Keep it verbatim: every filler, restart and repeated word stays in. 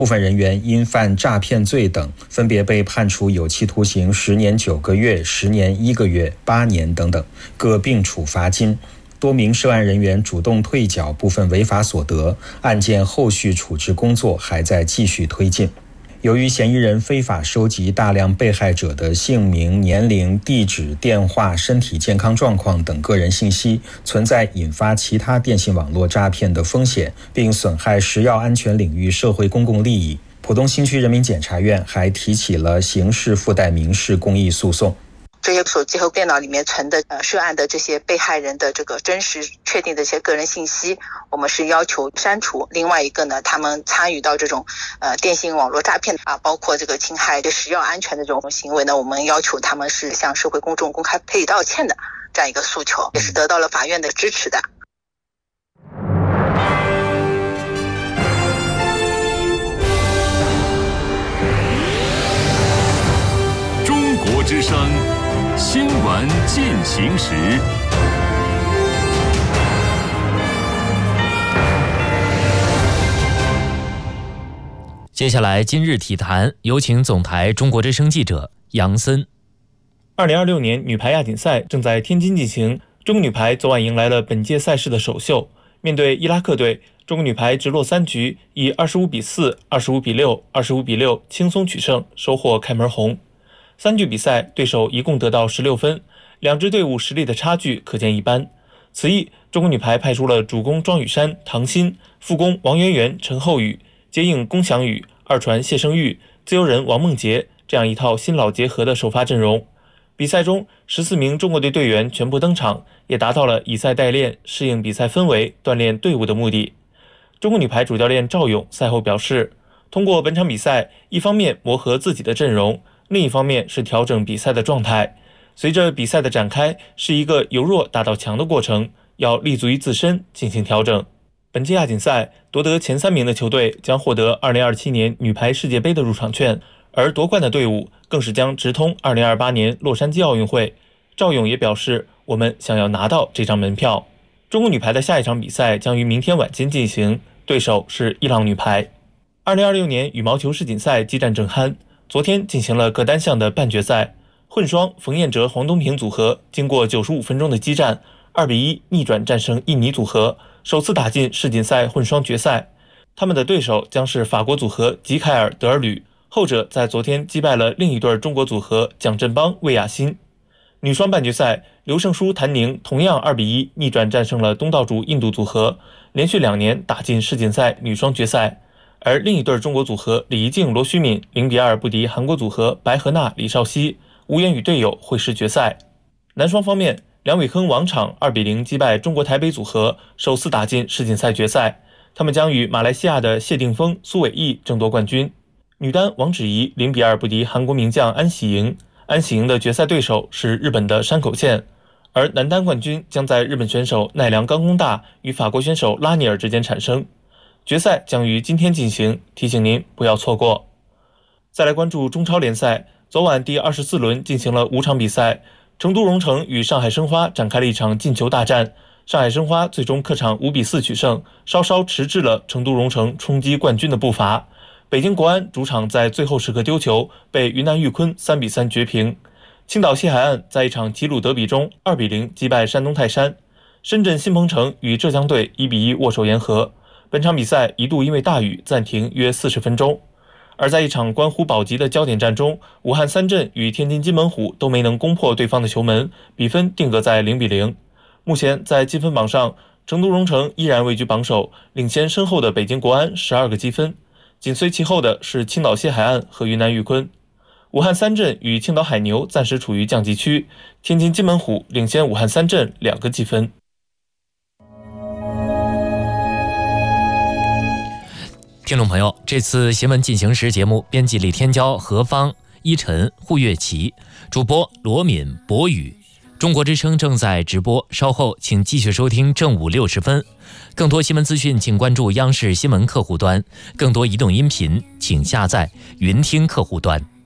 部分人员因犯诈骗罪等，分别被判处有期徒刑十年九个月、十年一个月、八年等等，各并处罚金。多名涉案人员主动退缴部分违法所得，案件后续处置工作还在继续推进。由于嫌疑人非法收集大量被害者的姓名、年龄、地址、电话、身体健康状况等个人信息，存在引发其他电信网络诈骗的风险，并损害食药安全领域社会公共利益，浦东新区人民检察院还提起了刑事附带民事公益诉讼。 这些手机和电脑里面存的呃涉案的这些被害人的这个真实确定的一些个人信息，我们是要求删除。另外一个呢，他们参与到这种呃电信网络诈骗啊，包括这个侵害对食药安全的这种行为呢，我们要求他们是向社会公众公开赔礼道歉的这样一个诉求，也是得到了法院的支持的。 中国之声新闻进行时， 接下来今日体坛，有请总台中国之声记者杨森。 二零二六年女排亚锦赛正在天津进行，中国女排昨晚迎来了本届赛事的首秀。面对伊拉克队，中国女排直落三局，以二十五比四、二十五比六、二十五比六轻松取胜，收获开门红。三局比赛，对手一共得到十六分，两支队伍实力的差距可见一斑。此役，中国女排派出了主攻庄雨珊、唐鑫，副攻王媛媛、陈厚宇，接应龚翔宇、二传谢生育、自由人王梦洁这样一套新老结合的首发阵容。比赛中，十四名中国队队员全部登场，也达到了以赛代练、适应比赛氛围、锻炼队伍的目的。中国女排主教练赵勇赛后表示，通过本场比赛，一方面磨合自己的阵容，另一方面是调整比赛的状态。随着比赛的展开，是一个由弱打到强的过程，要立足于自身进行调整。本届亚锦赛夺得前三名的球队将获得二零二七年女排世界杯的入场券，而夺冠的队伍更是将直通二零二八年洛杉矶奥运会。赵勇也表示，我们想要拿到这张门票。中国女排的下一场比赛将于明天晚间进行，对手是伊朗女排。二零二六年羽毛球世锦赛激战正酣，昨天进行了各单项的半决赛，混双冯彦哲、黄东萍组合经过九十五分钟的激战，二比一逆转战胜印尼组合，首次打进世锦赛混双决赛。他们的对手将是法国组合吉凯尔·德尔吕，后者在昨天击败了另一对中国组合蒋振邦、魏雅欣。女双半决赛，刘胜书、谭宁同样二比一逆转战胜了东道主印度组合，连续两年打进世锦赛女双决赛。而另一对中国组合李怡静、罗虚敏零比二不敌韩国组合白河娜、李少熙，无缘与队友会师决赛。男双方面，梁伟铿、王昶二比零击败中国台北组合，首次打进世锦赛决赛。他们将与马来西亚的谢定峰、苏伟毅争夺冠军。女单王芷怡零比二不敌韩国名将安喜莹，安喜莹的决赛对手是日本的山口茜。而男单冠军将在日本选手奈良冈功大与法国选手拉尼尔之间产生。决赛将于今天进行，提醒您不要错过。再来关注中超联赛，昨晚第二十四轮进行了五场比赛，成都蓉城与上海申花展开了一场进球大战，上海申花最终客场五比四取胜，稍稍迟滞了成都蓉城冲击冠军的步伐。北京国安主场在最后时刻丢球，被云南玉坤三比三绝平。青岛西海岸在一场吉鲁德比中二比零击败山东泰山。深圳新鹏城与浙江队一比一握手言和。本场比赛一度因为大雨暂停约四十分钟。而在一场关乎保级的焦点战中，武汉三镇与天津津门虎都没能攻破对方的球门，比分定格在零比零。目前在积分榜上，成都蓉城依然位居榜首，领先身后的北京国安十二个积分，紧随其后的是青岛西海岸和云南玉坤。武汉三镇与青岛海牛暂时处于降级区，天津津门虎领先武汉三镇两个积分。 听众朋友，这次新闻进行时节目编辑李天骄、何芳、依晨、胡月琪，主播罗敏、博宇。中国之声正在直播，稍后请继续收听正午六十分。更多新闻资讯，请关注央视新闻客户端；更多移动音频，请下载云听客户端。